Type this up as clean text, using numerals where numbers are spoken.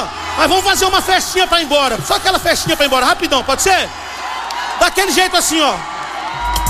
Não, mas vamos fazer uma festinha pra ir embora. Só aquela festinha pra ir embora, rapidão, pode ser? Daquele jeito assim, ó.